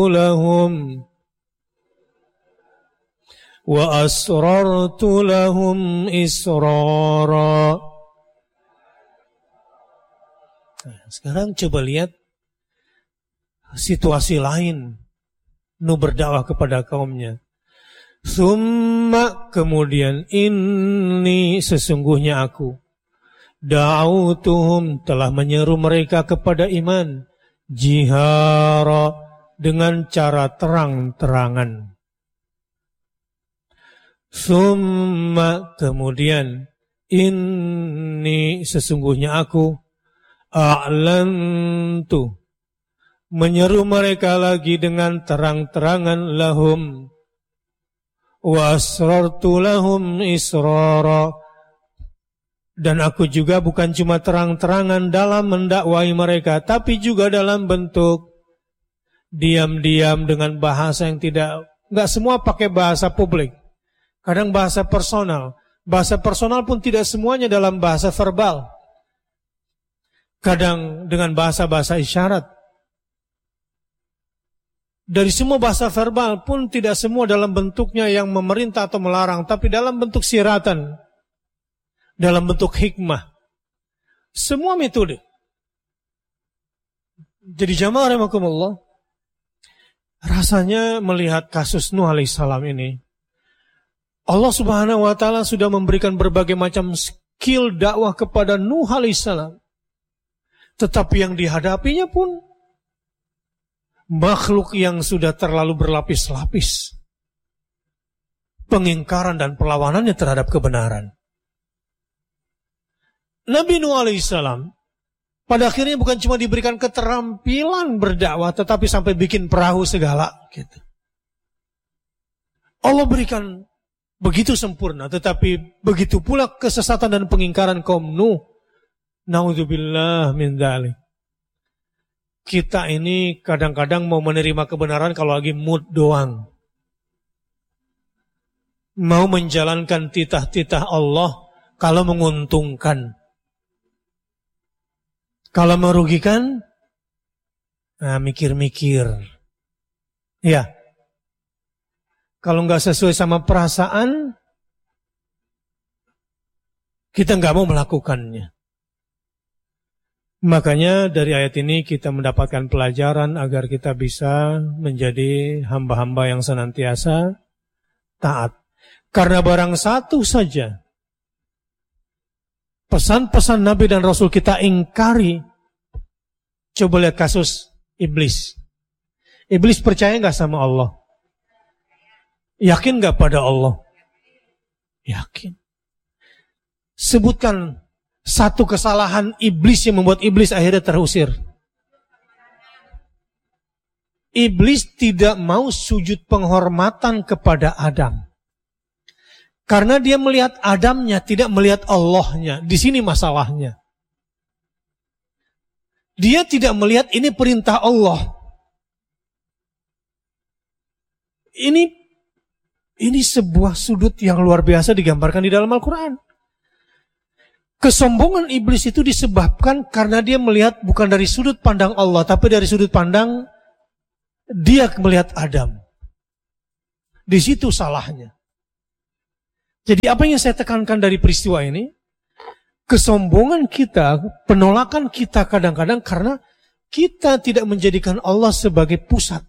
lahum wa asrartu lahum israra. Nah, sekarang coba lihat situasi lain Nuh berdakwah kepada kaumnya. Summa, kemudian, inni, sesungguhnya aku, da'autuhum, telah menyeru mereka kepada iman, jihara, dengan cara terang-terangan. Summa, kemudian, inni, sesungguhnya aku, a'lantu, menyeru mereka lagi dengan terang-terangan, lahum, wa asrartu lahum israra, dan aku juga bukan cuma terang-terangan dalam mendakwai mereka, tapi juga dalam bentuk diam-diam dengan bahasa yang enggak semua pakai bahasa publik. Kadang bahasa personal. Bahasa personal pun tidak semuanya dalam bahasa verbal. Kadang dengan bahasa-bahasa isyarat. Dari semua bahasa verbal pun tidak semua dalam bentuknya yang memerintah atau melarang, tapi dalam bentuk siratan, dalam bentuk hikmah. Semua metode. Jadi jamaah rahimakumullah, rasanya melihat kasus Nuh alaihissalam ini, Allah subhanahu wa ta'ala sudah memberikan berbagai macam skill dakwah kepada Nuh alaihissalam. Tetapi yang dihadapinya pun makhluk yang sudah terlalu berlapis-lapis. Pengingkaran dan perlawanannya terhadap kebenaran. Nabi Nuh alaihissalam pada akhirnya bukan cuma diberikan keterampilan berdakwah, tetapi sampai bikin perahu segala. Gitu. Allah berikan begitu sempurna, tetapi begitu pula kesesatan dan pengingkaran kaum Nuh. Naudzubillah min dzalik. Kita ini kadang-kadang mau menerima kebenaran kalau lagi mood doang. Mau menjalankan titah-titah Allah kalau menguntungkan. Kalau merugikan, mikir-mikir. Ya. Kalau nggak sesuai sama perasaan, kita nggak mau melakukannya. Makanya dari ayat ini kita mendapatkan pelajaran agar kita bisa menjadi hamba-hamba yang senantiasa taat. Karena barang satu saja pesan-pesan Nabi dan Rasul kita ingkari. Coba lihat kasus iblis. Iblis percaya nggak sama Allah? Yakin nggak pada Allah? Yakin. Sebutkan satu kesalahan iblis yang membuat iblis akhirnya terusir. Iblis tidak mau sujud penghormatan kepada Adam. Karena dia melihat Adamnya, tidak melihat Allahnya. Di sini masalahnya. Dia tidak melihat ini perintah Allah. Ini sebuah sudut yang luar biasa digambarkan di dalam Al-Quran. Kesombongan iblis itu disebabkan karena dia melihat bukan dari sudut pandang Allah, tapi dari sudut pandang dia melihat Adam. Di situ salahnya. Jadi apa yang saya tekankan dari peristiwa ini? Kesombongan kita, penolakan kita kadang-kadang karena kita tidak menjadikan Allah sebagai pusat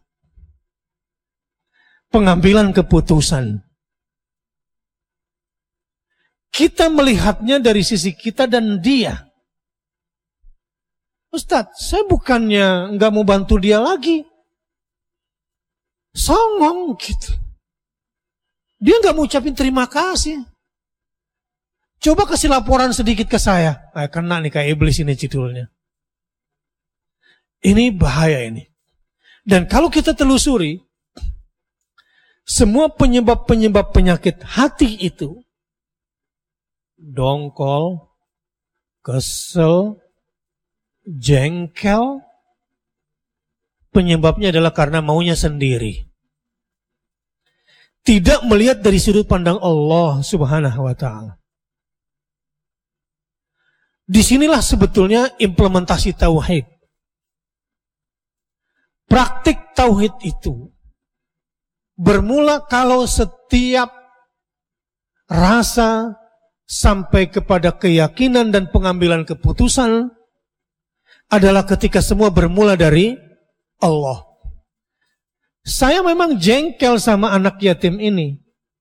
pengambilan keputusan. Kita melihatnya dari sisi kita dan dia. Ustadz, saya bukannya nggak mau bantu dia lagi. Songong gitu. Dia nggak mau ucapin terima kasih. Coba kasih laporan sedikit ke saya. Kena nih kayak iblis ini judulnya. Ini bahaya ini. Dan kalau kita telusuri, semua penyebab-penyebab penyakit hati itu, dongkol, kesel, jengkel, penyebabnya adalah karena maunya sendiri. Tidak melihat dari sudut pandang Allah subhanahu wa ta'ala. Disinilah sebetulnya implementasi tauhid. praktik tauhid itu bermula kalau setiap rasa sampai kepada keyakinan dan pengambilan keputusan adalah ketika semua bermula dari Allah. Saya memang jengkel sama anak yatim ini.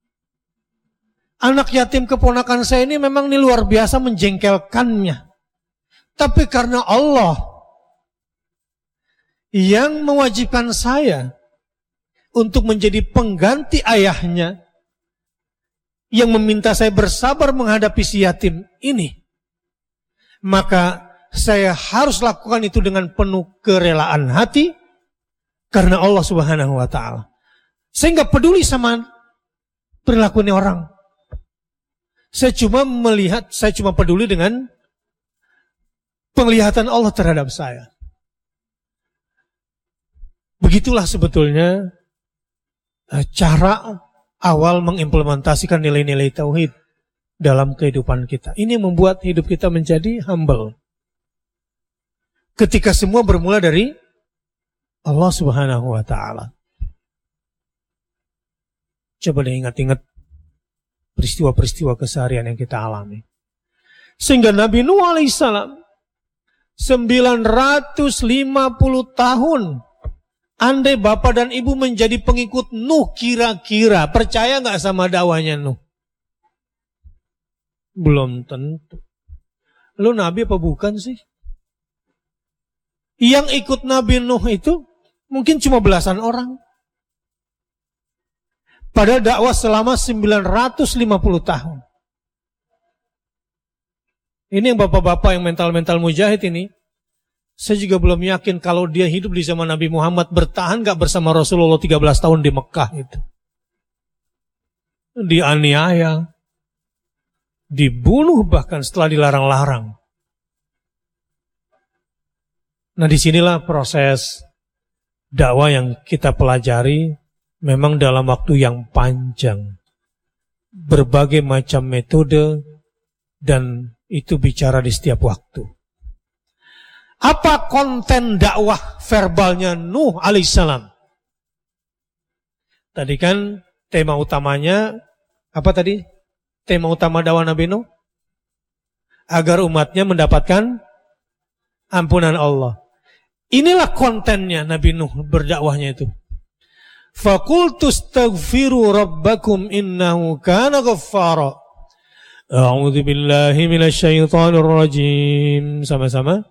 Anak yatim keponakan saya ini memang ini luar biasa menjengkelkannya. Tapi karena Allah yang mewajibkan saya untuk menjadi pengganti ayahnya, yang meminta saya bersabar menghadapi si yatim ini, maka saya harus lakukan itu dengan penuh kerelaan hati karena Allah Subhanahu wa ta'ala. Saya nggak peduli sama perilaku ini orang. Saya cuma peduli dengan penglihatan Allah terhadap saya. Begitulah sebetulnya cara awal mengimplementasikan nilai-nilai tauhid dalam kehidupan kita. Ini membuat hidup kita menjadi humble. Ketika semua bermula dari Allah Subhanahu wa ta'ala. Coba deh ingat-ingat peristiwa-peristiwa keseharian yang kita alami. Sehingga Nabi Nuh alaihissalam 950 tahun, andai bapak dan ibu menjadi pengikut Nuh, kira-kira percaya gak sama dakwahnya Nuh? Belum tentu. Lu Nabi apa bukan sih? Yang ikut Nabi Nuh itu mungkin cuma belasan orang. Pada dakwah selama 950 tahun. Ini yang bapak-bapak yang mental-mental mujahid ini, saya juga belum yakin kalau dia hidup di zaman Nabi Muhammad, bertahan gak bersama Rasulullah 13 tahun di Mekah itu. Dianiaya, dibunuh bahkan setelah dilarang-larang. Nah, disinilah proses dakwah yang kita pelajari memang dalam waktu yang panjang. Berbagai macam metode dan itu bicara di setiap waktu. Apa konten dakwah verbalnya Nuh alaihissalam? Tadi kan tema utamanya, apa tadi? Tema utama dakwah Nabi Nuh? Agar umatnya mendapatkan ampunan Allah. Inilah kontennya Nabi Nuh berdakwahnya itu. Faqultu astaghfiru rabbakum innahu kana ghaffara. A'udzu billahi minasyaitonir rajim. Sama-sama.